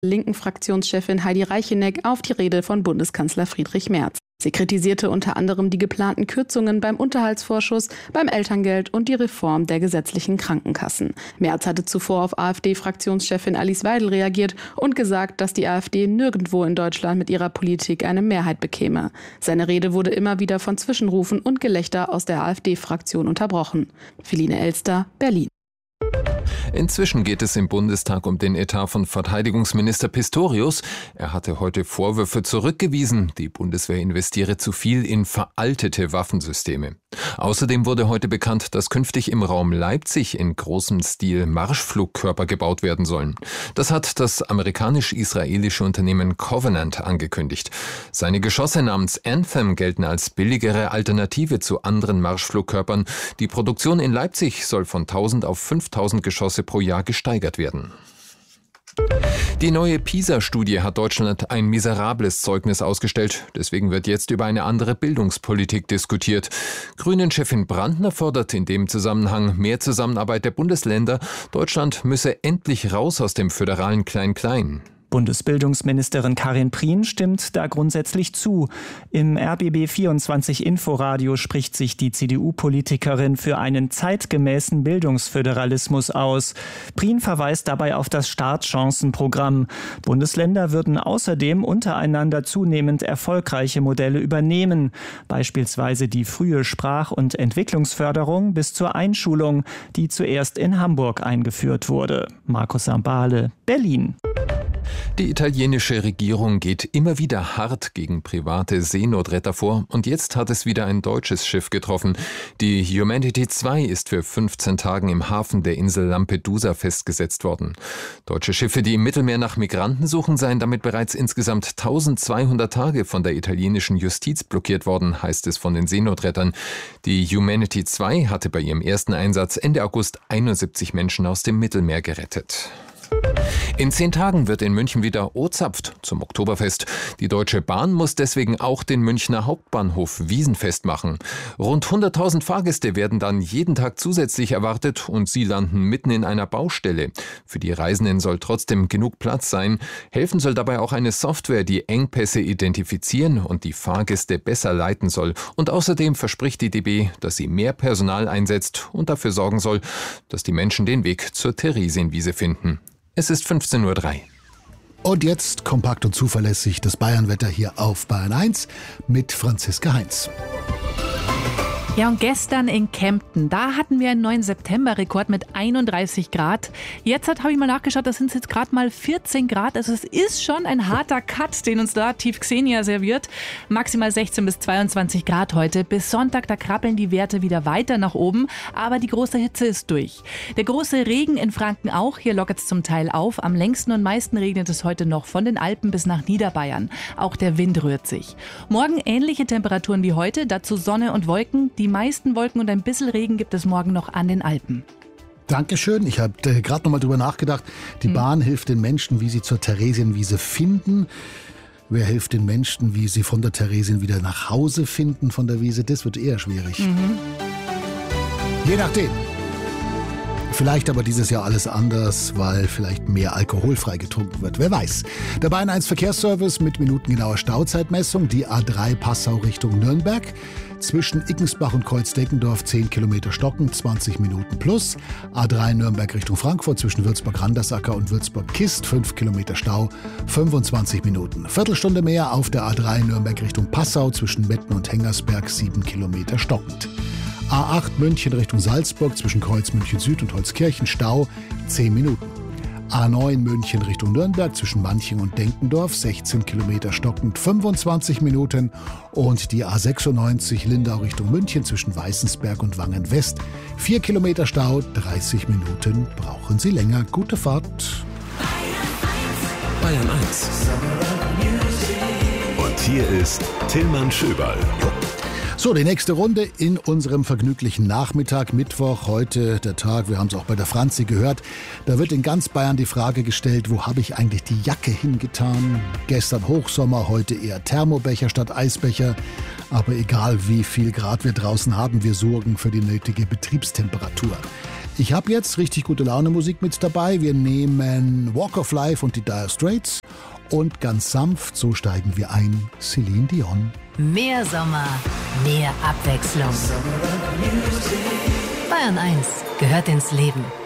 linken Fraktionschefin Heidi Reicheneck auf die Rede von Bundeskanzler Friedrich Merz. Sie kritisierte unter anderem die geplanten Kürzungen beim Unterhaltsvorschuss, beim Elterngeld und die Reform der gesetzlichen Krankenkassen. Merz hatte zuvor auf AfD-Fraktionschefin Alice Weidel reagiert und gesagt, dass die AfD nirgendwo in Deutschland mit ihrer Politik eine Mehrheit bekäme. Seine Rede wurde immer wieder von Zwischenrufen und Gelächter aus der AfD-Fraktion unterbrochen. Feline Elster, Berlin. Inzwischen geht es im Bundestag um den Etat von Verteidigungsminister Pistorius. Er hatte heute Vorwürfe zurückgewiesen, die Bundeswehr investiere zu viel in veraltete Waffensysteme. Außerdem wurde heute bekannt, dass künftig im Raum Leipzig in großem Stil Marschflugkörper gebaut werden sollen. Das hat das amerikanisch-israelische Unternehmen Covenant angekündigt. Seine Geschosse namens Anthem gelten als billigere Alternative zu anderen Marschflugkörpern. Die Produktion in Leipzig soll von 1000 auf 5000 Geschosse pro Jahr gesteigert werden. Die neue PISA-Studie hat Deutschland ein miserables Zeugnis ausgestellt. Deswegen wird jetzt über eine andere Bildungspolitik diskutiert. Grünen-Chefin Brandner fordert in dem Zusammenhang mehr Zusammenarbeit der Bundesländer. Deutschland müsse endlich raus aus dem föderalen Klein-Klein. Bundesbildungsministerin Karin Prien stimmt da grundsätzlich zu. Im RBB24 Inforadio spricht sich die CDU-Politikerin für einen zeitgemäßen Bildungsföderalismus aus. Prien verweist dabei auf das Startchancenprogramm. Bundesländer würden außerdem untereinander zunehmend erfolgreiche Modelle übernehmen, beispielsweise die frühe Sprach- und Entwicklungsförderung bis zur Einschulung, die zuerst in Hamburg eingeführt wurde. Markus Sambale, Berlin. Die italienische Regierung geht immer wieder hart gegen private Seenotretter vor und jetzt hat es wieder ein deutsches Schiff getroffen. Die Humanity 2 ist für 15 Tagen im Hafen der Insel Lampedusa festgesetzt worden. Deutsche Schiffe, die im Mittelmeer nach Migranten suchen, seien damit bereits insgesamt 1200 Tage von der italienischen Justiz blockiert worden, heißt es von den Seenotrettern. Die Humanity 2 hatte bei ihrem ersten Einsatz Ende August 71 Menschen aus dem Mittelmeer gerettet. In 10 Tagen wird in München wieder O-Zapft zum Oktoberfest. Die Deutsche Bahn muss deswegen auch den Münchner Hauptbahnhof Wiesenfest machen. Rund 100.000 Fahrgäste werden dann jeden Tag zusätzlich erwartet und sie landen mitten in einer Baustelle. Für die Reisenden soll trotzdem genug Platz sein. Helfen soll dabei auch eine Software, die Engpässe identifizieren und die Fahrgäste besser leiten soll. Und außerdem verspricht die DB, dass sie mehr Personal einsetzt und dafür sorgen soll, dass die Menschen den Weg zur Theresienwiese finden. Es ist 15:03 Uhr. Und jetzt kompakt und zuverlässig das Bayernwetter hier auf Bayern 1 mit Franziska Heinz. Ja, und gestern in Kempten, da hatten wir einen neuen Septemberrekord mit 31 Grad. Jetzt habe ich mal nachgeschaut, das sind jetzt gerade mal 14 Grad. Also es ist schon ein harter Cut, den uns da Tief Xenia serviert. Maximal 16 bis 22 Grad heute. Bis Sonntag, da krabbeln die Werte wieder weiter nach oben. Aber die große Hitze ist durch. Der große Regen in Franken auch. Hier lockert es zum Teil auf. Am längsten und meisten regnet es heute noch von den Alpen bis nach Niederbayern. Auch der Wind rührt sich. Morgen ähnliche Temperaturen wie heute, dazu Sonne und Wolken. Die meisten Wolken und ein bisschen Regen gibt es morgen noch an den Alpen. Dankeschön. Ich habe gerade noch mal drüber nachgedacht. Die Bahn hilft den Menschen, wie sie zur Theresienwiese finden. Wer hilft den Menschen, wie sie von der Theresien wieder nach Hause finden von der Wiese? Das wird eher schwierig. Je nachdem. Vielleicht aber dieses Jahr alles anders, weil vielleicht mehr alkoholfrei getrunken wird. Wer weiß. Der Bayern 1 Verkehrsservice mit minutengenauer Stauzeitmessung. Die A3 Passau Richtung Nürnberg. Zwischen Ickensbach und Kreuzdeckendorf 10 Kilometer stocken, 20 Minuten plus. A3 Nürnberg Richtung Frankfurt zwischen Würzburg-Randersacker und Würzburg-Kist 5 Kilometer Stau, 25 Minuten. Viertelstunde mehr auf der A3 Nürnberg Richtung Passau zwischen Metten und Hengersberg 7 Kilometer stockend. A8 München Richtung Salzburg zwischen Kreuz München Süd und Holzkirchen Stau 10 Minuten. A9 München Richtung Nürnberg zwischen Manching und Denkendorf 16 Kilometer stockend 25 Minuten. Und die A96 Lindau Richtung München zwischen Weißensberg und Wangen West 4 Kilometer Stau, 30 Minuten brauchen Sie länger. Gute Fahrt. Bayern 1. Und hier ist Tillmann Schöberl. So, die nächste Runde in unserem vergnüglichen Nachmittag, Mittwoch, heute der Tag, wir haben es auch bei der Franzi gehört, da wird in ganz Bayern die Frage gestellt, wo habe ich eigentlich die Jacke hingetan? Gestern Hochsommer, heute eher Thermobecher statt Eisbecher, aber egal wie viel Grad wir draußen haben, wir sorgen für die nötige Betriebstemperatur. Ich habe jetzt richtig gute Laune Musik mit dabei. Wir nehmen Walk of Life und die Dire Straits. Und ganz sanft, so steigen wir ein, Celine Dion. Mehr Sommer, mehr Abwechslung. Bayern 1 gehört ins Leben.